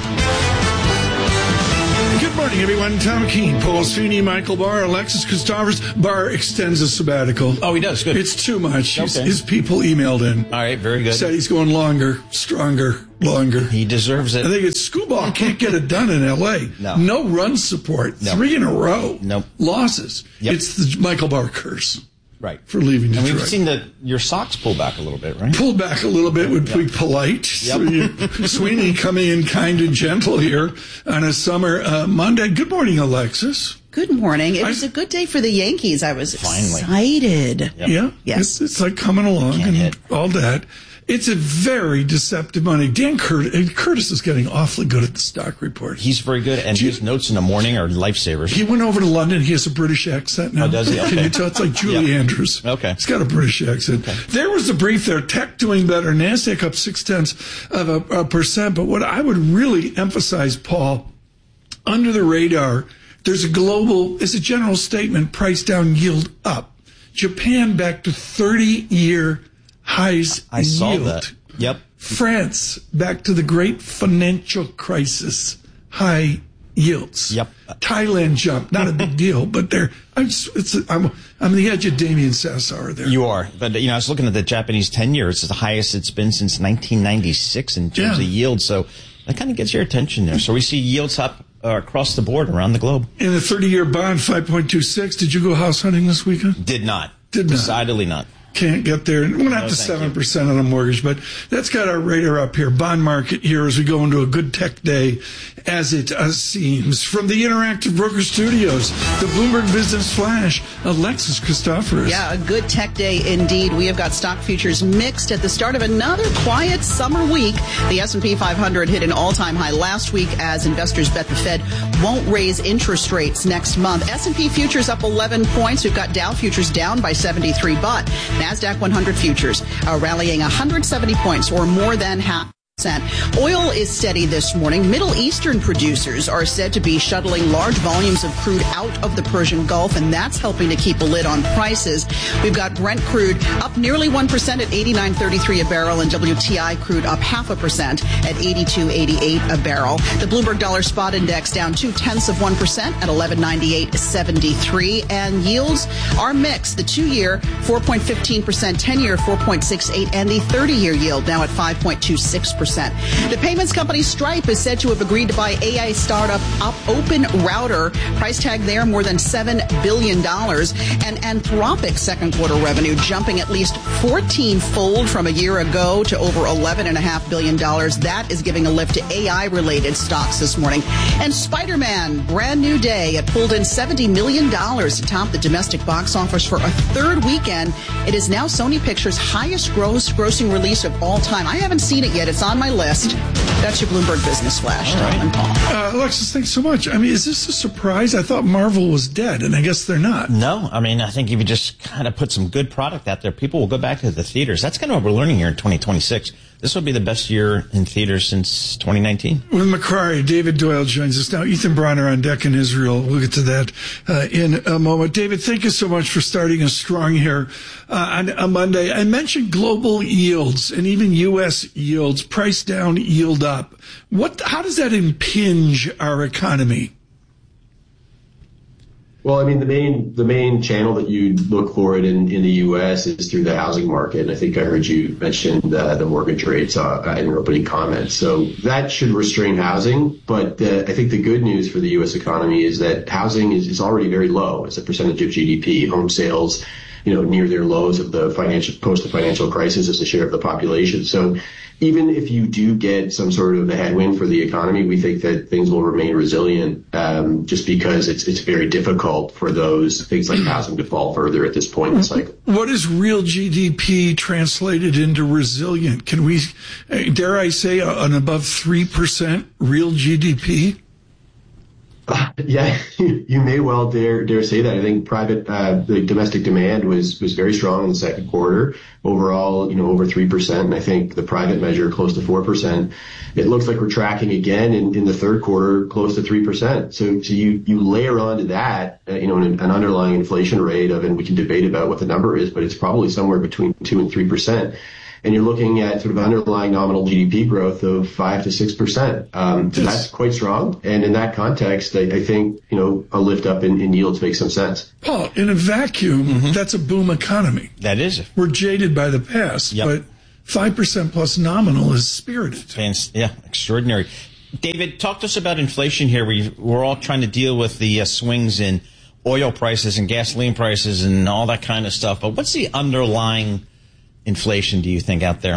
Good morning, everyone. Tom Keene, Paul Sweeney, Michael Barr, Alexis Christoforous. Barr extends a sabbatical. Oh, he does? Good. It's too much. Okay. His people emailed in. All right, very good. Said he's going longer, stronger, longer. He deserves it. I think it's Scooball can't get it done in L A. No. No run support. No. Three in a row. Nope. Losses. Yep. It's the Michael Barr curse. Right. For leaving Detroit. And we've seen that your socks pull back a little bit, right? Pulled back a little bit would yep. be polite. Yep. So Sweeney coming in kind and gentle here on a summer uh, Monday. Good morning, Alexis. Good morning. It I, was a good day for the Yankees. I was finally. excited. Yep. Yeah. Yes. It's, it's like coming along Can't and hit. all that. It's a very deceptive money. Dan Curtis, Curtis is getting awfully good at the stock report. He's very good, and his notes in the morning are lifesavers. He went over to London. He has a British accent now. Oh, does he? Okay. Can you tell? It's like Julie yep. Andrews. Okay. He's got a British accent. Okay. There was the brief there. Tech doing better. NASDAQ up six-tenths of a, a percent. But what I would really emphasize, Paul, under the radar, there's a global, it's a general statement, price down, yield up. Japan back to thirty-year highs I in saw yield. that. Yep. France back to the great financial crisis, high yields. Yep. Thailand jump, not a big deal, but they're. I'm just, it's. I'm. I'm the edge of Damien Sassar there. You are, but you know, I was looking at the Japanese ten-year. It's the highest it's been since nineteen ninety-six in terms yeah. of yield. So that kind of gets your attention there. So we see yields up uh, across the board around the globe. In the thirty-year bond, five point two six. Did you go house hunting this weekend? Did not. Did not. Decidedly not. Can't get there. We're not no, to seven percent on a mortgage, but that's got our radar up here. Bond market here as we go into a good tech day, as it uh, seems. From the Interactive Broker Studios, the Bloomberg Business Flash, Alexis Christoforous. Yeah, a good tech day indeed. We have got stock futures mixed at the start of another quiet summer week. The S and P five hundred hit an all-time high last week as investors bet the Fed won't raise interest rates next month. S and P futures up eleven points. We've got Dow futures down by seventy-three, but NASDAQ one hundred futures are rallying one hundred seventy points, or more than half. Oil is steady this morning. Middle Eastern producers are said to be shuttling large volumes of crude out of the Persian Gulf, and that's helping to keep a lid on prices. We've got Brent crude up nearly one percent at eighty-nine thirty-three a barrel, and W T I crude up half a percent at eighty-two eighty-eight a barrel. The Bloomberg Dollar Spot Index down two-tenths of one percent at eleven ninety-eight seventy-three, and yields are mixed. The two-year, four point one five percent, ten-year, four point six eight, and the thirty-year yield now at five point two six percent. The payments company Stripe is said to have agreed to buy A I startup Open Router. Price tag there more than seven billion dollars. And Anthropic's second quarter revenue jumping at least fourteen-fold from a year ago to over eleven point five billion dollars. That is giving a lift to A I-related stocks this morning. And Spider-Man, brand new day. It pulled in seventy million dollars to top the domestic box office for a third weekend. It is now Sony Pictures' highest gross grossing release of all time. I haven't seen it yet. It's on on my list. That's your Bloomberg Business Flash, Tom and Paul. Uh, Alexis, thanks so much. I mean, is this a surprise? I thought Marvel was dead, and I guess they're not. No, I mean, I think if you just kind of put some good product out there, people will go back to the theaters. That's kind of what we're learning here in twenty twenty-six. This will be the best year in theaters since twenty nineteen. With Macquarie, David Doyle joins us now. Ethan Bronner on deck in Israel. We'll get to that uh, in a moment. David, thank you so much for starting us strong here uh, on a Monday. I mentioned global yields and even U S yields, price down, yield up. What? How does that impinge our economy? Well, I mean, the main the main channel that you look for it in, in the U S is through the housing market. And I think I heard you mention uh, the mortgage rates uh, in your opening comments. So that should restrain housing. But uh, I think the good news for the U S economy is that housing is, is already very low as a percentage of G D P. Home sales, you know, near their lows of the financial post the financial crisis as a share of the population. So even if you do get some sort of a headwind for the economy, we think that things will remain resilient, um, just because it's it's very difficult for those things like housing to fall further at this point in the cycle. What is real G D P translated into resilient? Can we, dare I say, an above three percent real G D P? Uh, yeah, you may well dare dare say that. I think private, uh, the domestic demand was was very strong in the second quarter. Overall, you know, over three percent, and I think the private measure close to four percent. It looks like we're tracking again in, in the third quarter close to three percent. So, so you you layer onto that, uh, you know, an, an underlying inflation rate of, and we can debate about what the number is, but it's probably somewhere between two and three percent. And you're looking at sort of underlying nominal G D P growth of five to six percent. Um, so that's quite strong. And in that context, I, I think, you know, a lift up in, in yields makes some sense. Paul, in a vacuum, mm-hmm. that's a boom economy. That is. We're jaded by the past, yep. But five percent plus nominal is spirited. Yeah, extraordinary. David, talk to us about inflation here. We, we're all trying to deal with the uh, swings in oil prices and gasoline prices and all that kind of stuff. But what's the underlying inflation, do you think, out there?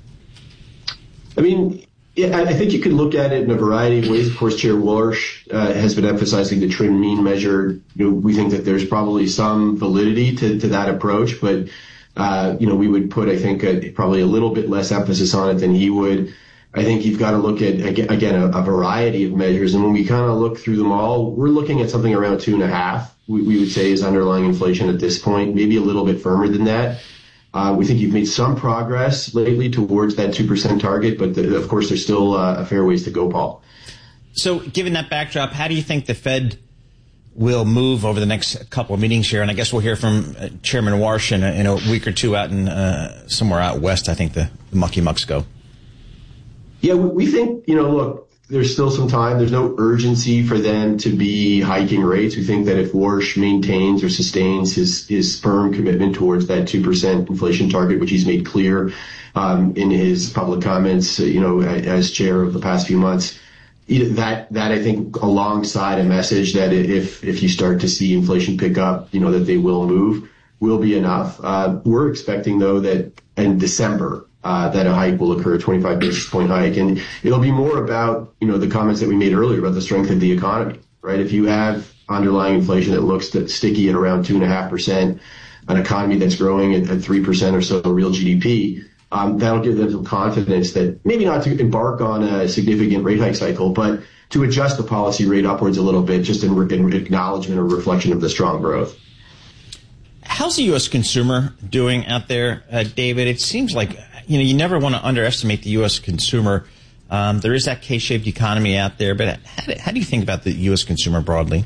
I mean, yeah, I think you could look at it in a variety of ways. Of course, Chair Walsh uh, has been emphasizing the trim mean measure. You know, we think that there's probably some validity to, to that approach, but uh, you know, we would put, I think, a, probably a little bit less emphasis on it than he would. I think you've got to look at, again, a, a variety of measures. And when we kind of look through them all, we're looking at something around two and a half, we, we would say is underlying inflation at this point, maybe a little bit firmer than that. Uh, we think you've made some progress lately towards that two percent target, but the, of course there's still uh, a fair ways to go, Paul. So given that backdrop, how do you think the Fed will move over the next couple of meetings here? And I guess we'll hear from uh, Chairman Warsh in a, in a week or two out in uh, somewhere out west. I think the, the Mucky Mucks go. Yeah, we think, you know, look, there's still some time. There's no urgency for them to be hiking rates. We think that if Warsh maintains or sustains his, his firm commitment towards that two percent inflation target, which he's made clear um, in his public comments, you know, as chair of the past few months, that, that I think alongside a message that if, if you start to see inflation pick up, you know, that they will move, will be enough. Uh, we're expecting, though, that in December, Uh, that a hike will occur, a twenty-five basis point hike. And it'll be more about, you know, the comments that we made earlier about the strength of the economy, right? If you have underlying inflation that looks sticky at around two and a half percent, an economy that's growing at, at three percent or so real G D P, um, that'll give them some confidence that maybe not to embark on a significant rate hike cycle, but to adjust the policy rate upwards a little bit, just in, in acknowledgement or reflection of the strong growth. How's the U S consumer doing out there, uh, David? It seems like, you know, you never want to underestimate the U S consumer. Um, there is that K-shaped economy out there, but how do, how do you think about the U S consumer broadly?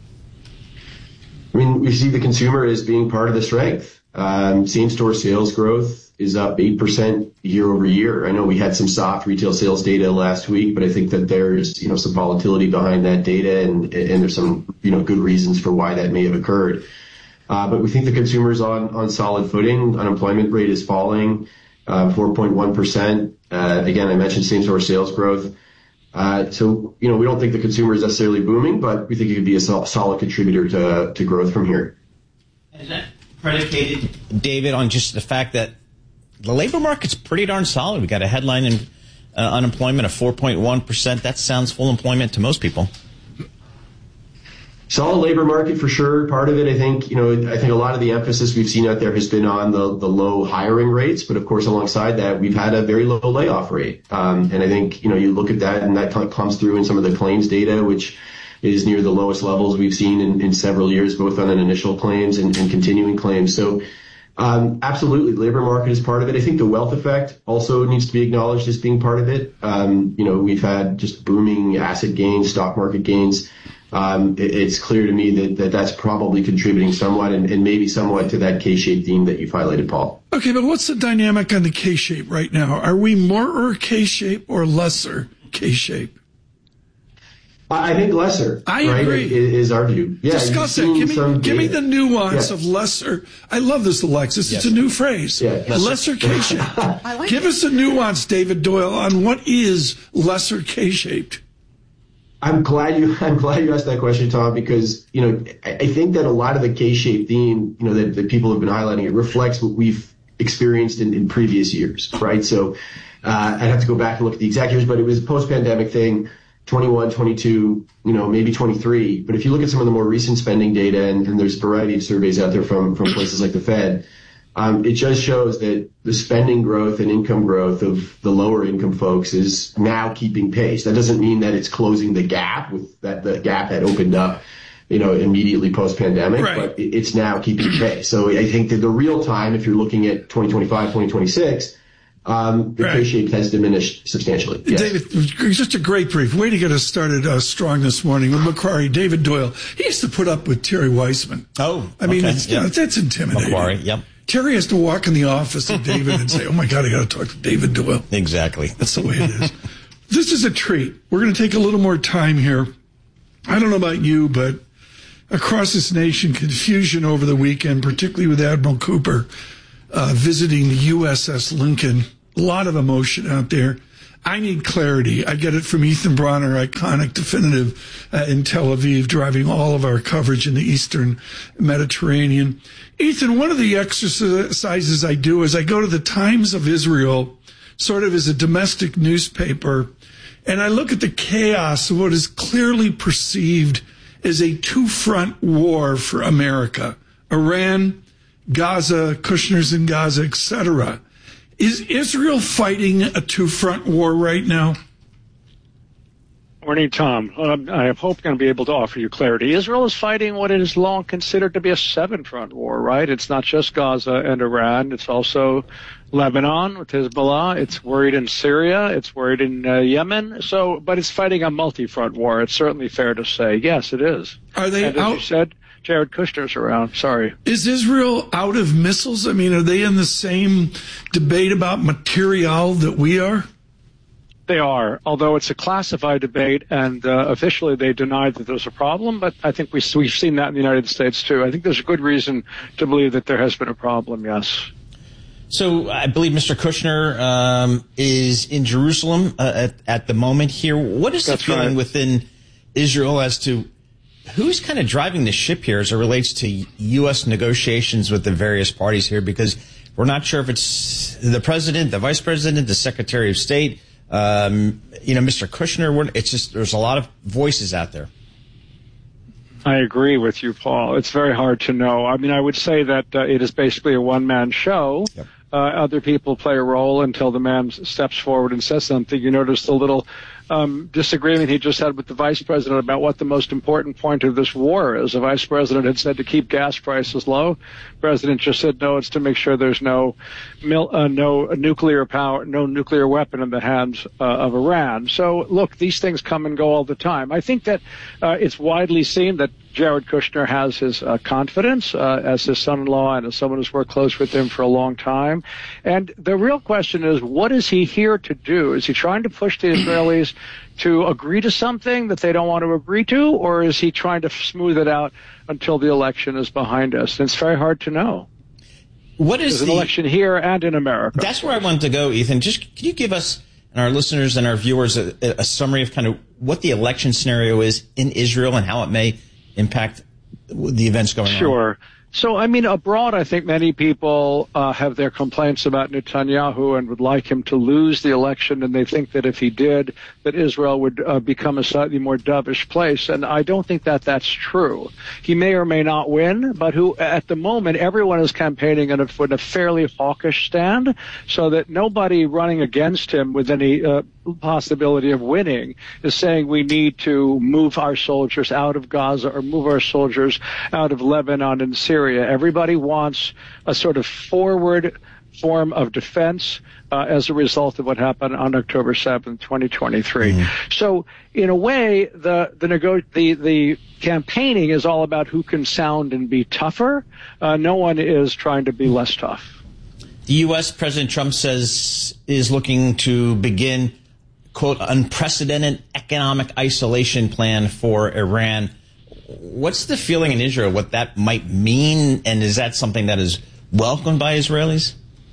I mean, we see the consumer as being part of the strength. Um, same-store sales growth is up eight percent year over year. I know we had some soft retail sales data last week, but I think that there's, you know, some volatility behind that data, and, and there's some, you know, good reasons for why that may have occurred. Uh, but we think the consumer's on, on solid footing. Unemployment rate is falling. Uh, four point one percent. Uh, again, I mentioned same-store sales growth. Uh, so, you know, we don't think the consumer is necessarily booming, but we think it could be a sol- solid contributor to, to growth from here. Is that predicated, David, on just the fact that the labor market's pretty darn solid? We got a headline in uh, unemployment of four point one percent. That sounds full employment to most people. Solid labor market for sure. Part of it, I think, you know, I think a lot of the emphasis we've seen out there has been on the, the low hiring rates. But of course, alongside that, we've had a very low layoff rate. Um, and I think, you know, you look at that and that comes through in some of the claims data, which is near the lowest levels we've seen in, in several years, both on an initial claims and, and continuing claims. So, um, absolutely, the labor market is part of it. I think the wealth effect also needs to be acknowledged as being part of it. Um, you know, we've had just booming asset gains, stock market gains. Um, it, it's clear to me that, that that's probably contributing somewhat and, and maybe somewhat to that K-shaped theme that you've highlighted, Paul. Okay, but what's the dynamic on the K-shape right now? Are we more K-shape or lesser K-shape? I think lesser. I right, agree. Is our view. Yeah, discuss that. Give me, give me the nuance yeah. of lesser. I love this, Alexis. Yes. It's a new phrase. Yeah. Lesser, lesser K-shaped. I like give it. us a nuance, David Doyle, on what is lesser K-shaped. I'm glad you. I'm glad you asked that question, Tom, because you know I, I think that a lot of the K-shaped theme, you know, that, that people have been highlighting, it reflects what we've experienced in, in previous years, right? So uh, I'd have to go back and look at the exact years, but it was a post-pandemic thing. twenty-one, twenty-two, you know, maybe twenty-three. But if you look at some of the more recent spending data, and, and there's a variety of surveys out there from, from places like the Fed, um, it just shows that the spending growth and income growth of the lower income folks is now keeping pace. That doesn't mean that it's closing the gap with that the gap had opened up, you know, immediately post-pandemic, right. But it, it's now keeping pace. So I think that the real time, if you're looking at twenty twenty-five, twenty twenty-six, Um, the right. K-shape has diminished substantially. Yes. David, just a great brief. Way to get us started uh, strong this morning with Macquarie. David Doyle. He used to put up with Terry Weissman. Oh, I mean, okay. it's, yep. you know, that's intimidating. Macquarie, yep. Terry has to walk in the office of David and say, oh my God, I got to talk to David Doyle. Exactly. That's the way it is. This is a treat. We're going to take a little more time here. I don't know about you, but across this nation, confusion over the weekend, particularly with Admiral Cooper uh, visiting the U S S Lincoln. A lot of emotion out there. I need clarity. I get it from Ethan Bronner, iconic definitive uh, in Tel Aviv, driving all of our coverage in the Eastern Mediterranean. Ethan, one of the exercises I do is I go to the Times of Israel, sort of as a domestic newspaper, and I look at the chaos of what is clearly perceived as a two-front war for America. Iran, Gaza, Kushner's in Gaza, et cetera. Is Israel fighting a two-front war right now? Morning, Tom. Um, I hope I'm going to be able to offer you clarity. Israel is fighting what it is long considered to be a seven-front war, right? It's not just Gaza and Iran. It's also Lebanon with Hezbollah. It's worried in Syria. It's worried in uh, Yemen. So, but it's fighting a multi-front war. It's certainly fair to say. Yes, it is. Are they and out? As you said, Jared Kushner's around. Sorry. Is Israel out of missiles? I mean, are they in the same debate about material that we are? They are, although it's a classified debate, and uh, officially they denied that there's a problem, but I think we, we've seen that in the United States, too. I think there's a good reason to believe that there has been a problem, yes. So I believe Mister Kushner um, is in Jerusalem uh, at, at the moment here. What is the That's feeling right. within Israel as to who's kind of driving the ship here as it relates to U S negotiations with the various parties here? Because we're not sure if it's the president, the vice president, the secretary of state, um, you know, Mister Kushner. It's just there's a lot of voices out there. I agree with you, Paul. It's very hard to know. I mean, I would say that uh, it is basically a one-man show. Yep. Uh, other people play a role until the man steps forward and says something. You notice the little um, disagreement he just had with the vice president about what the most important point of this war is. The vice president had said to keep gas prices low. The president just said no, it's to make sure there's no mil- uh, no nuclear power, no nuclear weapon in the hands uh, of Iran. So, look, these things come and go all the time. I think that uh, it's widely seen that Jared Kushner has his uh, confidence uh, as his son-in-law and as someone who's worked close with him for a long time. And the real question is, what is he here to do? Is he trying to push the Israelis to agree to something that they don't want to agree to, or is he trying to smooth it out until the election is behind us? And it's very hard to know. What is There's an the election here and in America? That's where I wanted to go, Ethan. Just can you give us and our listeners and our viewers a, a summary of kind of what the election scenario is in Israel and how it may impact the events going Sure. on? Sure. So, I mean, abroad, I think many people uh, have their complaints about Netanyahu and would like him to lose the election, and they think that if he did, that Israel would uh, become a slightly more dovish place. And I don't think that that's true. He may or may not win, but who at the moment, everyone is campaigning in a, in a fairly hawkish stand, so that nobody running against him with any uh, possibility of winning is saying we need to move our soldiers out of Gaza or move our soldiers out of Lebanon and Syria. Everybody wants a sort of forward form of defense uh, as a result of what happened on October seventh, twenty twenty-three. Mm. So, in a way, the the, nego- the the campaigning is all about who can sound and be tougher. Uh, no one is trying to be less tough. The U S. President Trump says is looking to begin, quote, unprecedented economic isolation plan for Iran. What's the feeling in Israel, what that might mean, and is that something that is welcomed by Israelis?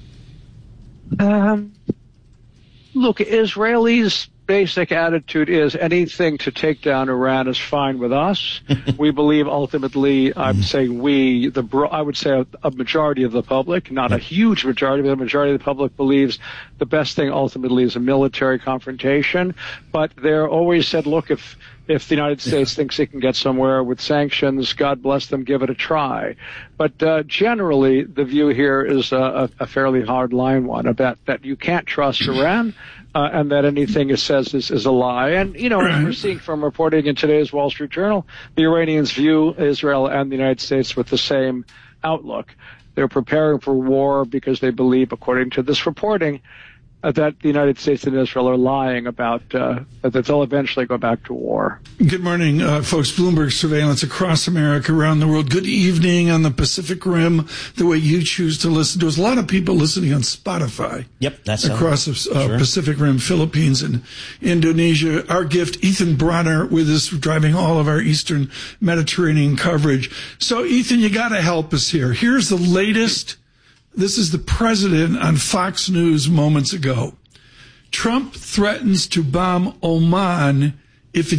Um, look, Israelis' basic attitude is anything to take down Iran is fine with us. We believe ultimately, I'm saying we, the I would say a, a majority of the public, not a huge majority, but the majority of the public believes the best thing ultimately is a military confrontation. But they're always said, look, if If the United States thinks it can get somewhere with sanctions, God bless them, give it a try. But uh, generally, the view here is a, a fairly hard-line one about that you can't trust Iran uh, and that anything it says is, is a lie. And, you know, as we're seeing from reporting in today's Wall Street Journal, the Iranians view Israel and the United States with the same outlook. They're preparing for war because they believe, according to this reporting, Uh, that the United States and Israel are lying about uh, that they'll eventually go back to war. Good morning, uh, folks. Bloomberg surveillance across America, around the world. Good evening on the Pacific Rim, the way you choose to listen to us. A lot of people listening on Spotify. Yep, that's across the uh, sure. Pacific Rim, Philippines and Indonesia. Our gift, Ethan Bronner, with us, driving all of our Eastern Mediterranean coverage. So, Ethan, you got to help us here. Here's the latest. This is the president on Fox News moments ago. Trump threatens to bomb Oman if it